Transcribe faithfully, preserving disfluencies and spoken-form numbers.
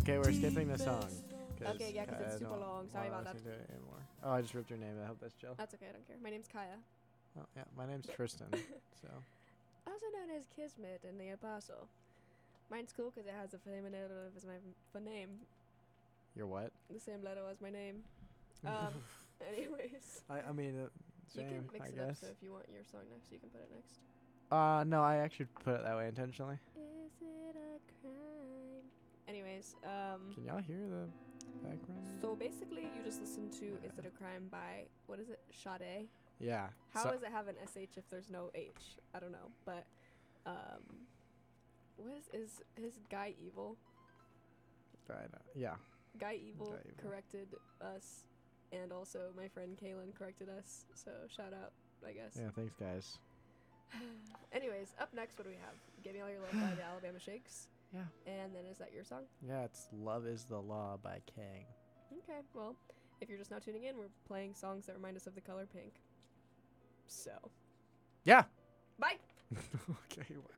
Okay, we're skipping the song. Okay, yeah, 'cause Kaya it's super don't long. Sorry want about us that. to do it anymore. Oh, I just ripped your name. I hope that's chill. That's okay, I don't care. My name's Kaya, Oh, yeah, my name's Tristan. So also known as Kismet and the Apostle. Mine's cool 'cause it has the same letter as my f- name, you're what? the same letter as my name. Um, anyways, I I mean, uh, you same. can mix I it up, guess. so if you want your song next, you can put it next. Uh, no, I actually put it that way intentionally. Is it a crime? Anyways, um, Can y'all hear the background? so basically you just listen to Is It a Crime by, what is it, Sade? Yeah. How so, does it have an S H if there's no H? I don't know, but, um, what is, is his Guy Evil? I know. Yeah. Guy Evil Guy Evil. corrected us, and also my friend Kaylin corrected us, so shout out, I guess. Yeah. Thanks, guys. Anyways, up next, what do we have? Give Me All Your Love by the Alabama Shakes. Yeah. And then is that your song? Yeah. It's "Love Is the Law" by Kang. Okay, well, if you're just now tuning in, we're playing songs that remind us of the color pink. So, Yeah. bye! Okay. Wow.